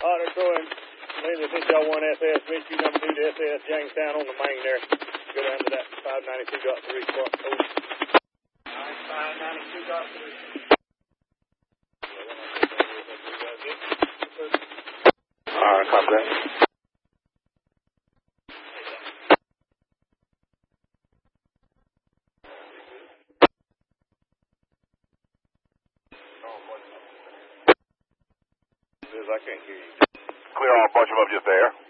They're throwing. They think y'all want SS, Rescue number 2 to SS Jamestown on the main there. Go down to that 592.3 spot. Alright, 592.3. Alright, copy that. I can't hear you. Clear on a bunch of them just there.